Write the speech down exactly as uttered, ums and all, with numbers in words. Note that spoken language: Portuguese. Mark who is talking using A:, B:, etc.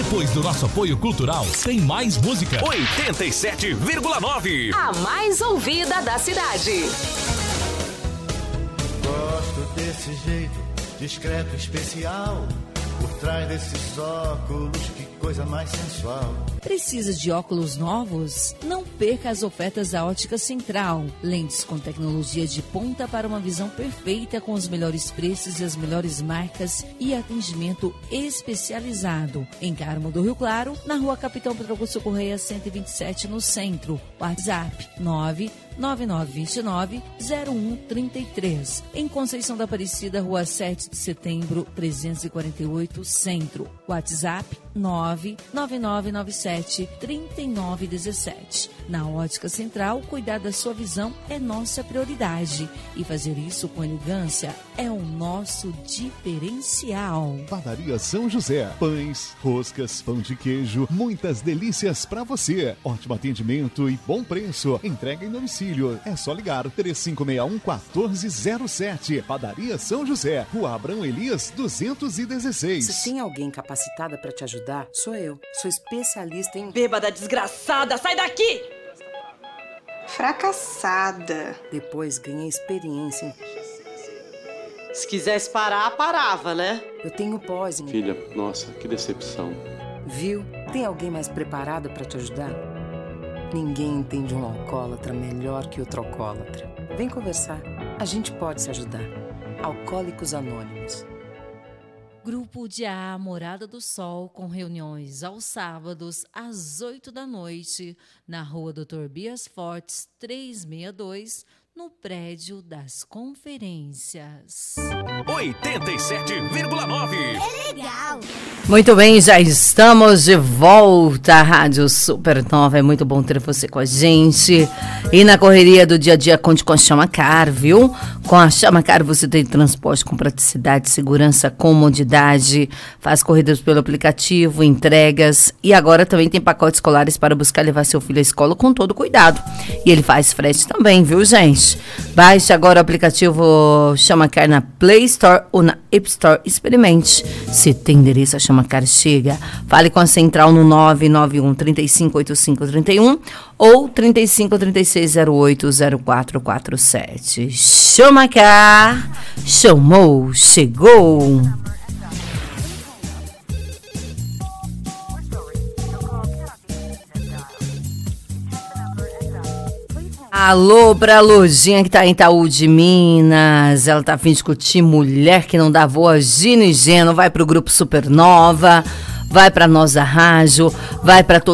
A: Depois do nosso apoio cultural, tem mais música.
B: oitenta e sete vírgula nove.
C: A mais ouvida da cidade.
D: Gosto desse jeito discreto, especial. Por trás desses óculos, que coisa mais sensual.
E: Precisa de óculos novos? Não perca as ofertas da Ótica Central. Lentes com tecnologia de ponta para uma visão perfeita, com os melhores preços e as melhores marcas e atendimento especializado. Em Carmo do Rio Claro, na Rua Capitão Pedro Augusto Correia cento e vinte e sete, no centro. WhatsApp nove nove nove dois nove zero um três três. Em Conceição da Aparecida, Rua sete de setembro, trezentos e quarenta e oito, Centro. WhatsApp nove nove nove nove sete três nove um sete. Na Ótica Central, cuidar da sua visão é nossa prioridade. E fazer isso com elegância é o nosso diferencial.
F: Padaria São José. Pães, roscas, pão de queijo, muitas delícias para você. Ótimo atendimento e bom preço. Entrega em domicílio. É só ligar três cinco seis um, um quatro zero sete. Padaria São José. Rua Abrão Elias, duzentos e dezesseis.
G: Se tem alguém capacitada para te ajudar, sou eu. Sou especialista em...
H: Bêbada desgraçada, sai daqui!
I: Fracassada.
G: Depois ganhei experiência em...
H: Se quisesse parar, parava, né?
G: Eu tenho pós em...
J: Filha, nossa, que decepção.
G: Viu? Tem alguém mais preparado para te ajudar? Ninguém entende um alcoólatra melhor que outro alcoólatra. Vem conversar. A gente pode se ajudar. Alcoólicos Anônimos.
E: Grupo de A Morada do Sol, com reuniões aos sábados, às oito da noite, na Rua Doutor Bias Fortes, trezentos e sessenta e dois, no prédio das conferências.
B: oitenta e sete vírgula nove.
K: É legal.
L: Muito bem, já estamos de volta à Rádio Supernova. É muito bom ter você com a gente. E na correria do dia a dia, conte com a Chamacar, viu? Com a Chamacar você tem transporte com praticidade, segurança, comodidade. Faz corridas pelo aplicativo, entregas. E agora também tem pacotes escolares para buscar levar seu filho à escola com todo cuidado. E ele faz frete também, viu, gente? Baixe agora o aplicativo Chamacar na Play Store ou na App Store. Experimente. Se tem endereço, a Chamacar chega. Fale com a Central no nove nove um, três cinco oito cinco, três um ou três cinco três seis zero oito zero quatro quatro sete. Chamacar. Chamou, chegou. Alô pra Lojinha que tá em Itaú de Minas. Ela tá a fim de discutir mulher que não dá voz, Gino e Geno. Vai pro Grupo Supernova, vai pra Nossa Rádio, vai pra